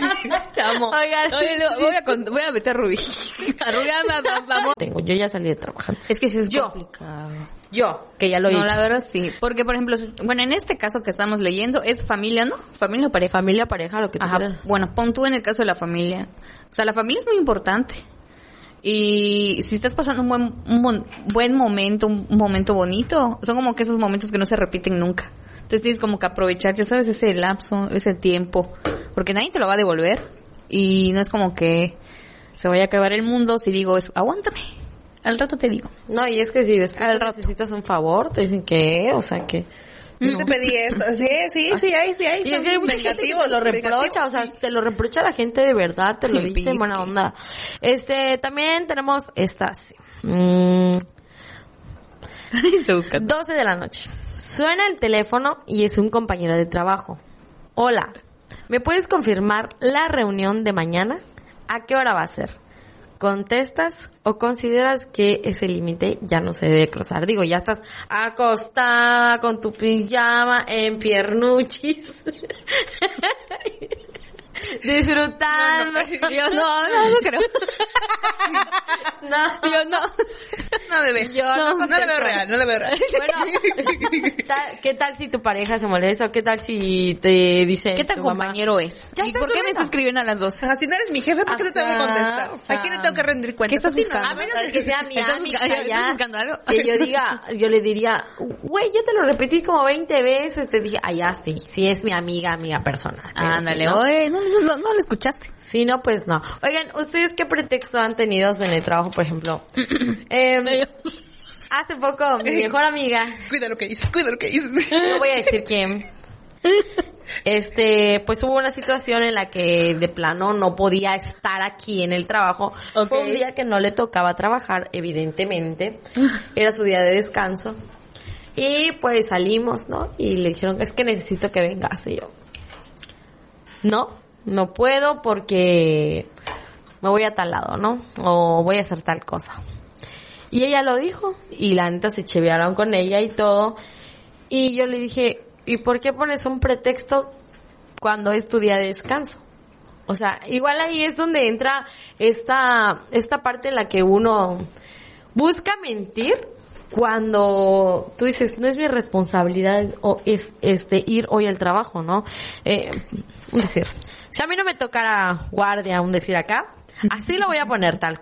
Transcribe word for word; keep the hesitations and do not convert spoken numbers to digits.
Te amo. Oigan, Oye, no, voy, a, con- voy a meter a Rubí. A Rubí, vamos, vamos. tengo, yo ya salí de trabajar. Es que sí es Yo. complicado. Yo, que ya lo he No, hecho. la verdad sí. Porque, por ejemplo, si- bueno, en este caso que estamos leyendo, es familia, ¿no? Familia o pareja. Familia, pareja, lo que tú Ajá. quieras. Bueno, pon tú en el caso de la familia. O sea, la familia es muy importante. Y si estás pasando un buen, un bon- buen momento, un momento bonito, son como que esos momentos que no se repiten nunca. Entonces tienes como que aprovechar, ya sabes, ese lapso, ese tiempo. Porque nadie te lo va a devolver. Y no es como que se vaya a acabar el mundo si digo, es, aguántame. Al rato te digo. No, y es que si después Al te rato. necesitas un favor, te dicen que, o sea, que... Yo te pedí esto. Sí, sí, sí, hay, sí, hay. Y es que hay mucha gente que te lo reprocha, o sea, te lo reprocha la gente de verdad, te lo Sí, dice, es buena que- onda. Este, también tenemos estas, mm, Se busca. doce de la noche. Suena el teléfono y es un compañero de trabajo. Hola, ¿me puedes confirmar la reunión de mañana? ¿A qué hora va a ser? ¿Contestas o consideras que ese límite ya no se debe cruzar? Digo, ya estás acostada con tu pijama en piernuchis. Disfrutando. Yo no, no, no creo. No. Yo no. No, bebé. Yo no no, no le veo real, no le veo real. Bueno, tal- ¿qué tal si tu pareja se molesta? ¿O qué tal si te dice ¿Qué tan tu mamá? compañero es? Ya ¿Y estás por qué me durmiendo. está escribiendo a las dos? O sea, si no eres mi jefe, ¿por qué te tengo que Ajá, contestar? o sea, ¿A quién le tengo que rendir cuentas? ¿qué estás A ti no. buscando? A menos de que sea mi ¿Estás amiga busca- estás ya, buscando algo? que yo diga, yo le diría, güey, yo te lo repetí como veinte veces, te dije, ah, ya sí, sí es mi amiga, amiga personal. Pero Ándale, si no, oye, no, no, no, no lo escuchaste. si no, pues no. Oigan, ¿ustedes qué pretexto han tenido en el trabajo, por ejemplo? Eh, hace poco, mi mejor amiga, Cuida lo que dices, cuida lo que dices. no voy a decir quién, este, pues hubo una situación en la que de plano no podía estar aquí en el trabajo. Ok. Fue un día que no le tocaba trabajar, evidentemente. Era su día de descanso. Y pues salimos, ¿no? Y le dijeron, es que necesito que vengas. Y yo, no, no puedo porque me voy a tal lado, ¿no? O voy a hacer tal cosa. Y ella lo dijo. Y la neta se chevearon con ella y todo. Y yo le dije, ¿y por qué pones un pretexto cuando es tu día de descanso? O sea, igual ahí es donde entra esta, esta parte en la que uno busca mentir cuando tú dices, no es mi responsabilidad o es este ir hoy al trabajo, ¿no? Eh, un decir, si a mí no me tocara guardia, un decir acá, así lo voy a poner tal